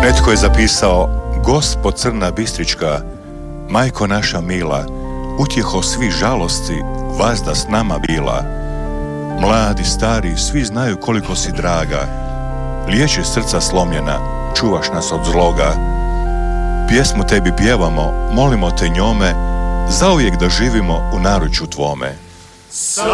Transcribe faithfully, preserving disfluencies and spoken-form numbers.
Netko je zapisao: Gospo crna bistrička, majko naša mila, utjeho svi žalosti, vazda s nama bila. Mladi, stari, svi znaju koliko si draga, liječi srca slomljena, čuvaš nas od zloga. Pjesmu tebi pjevamo, molimo te njome, zauvijek da živimo u naručju tvome.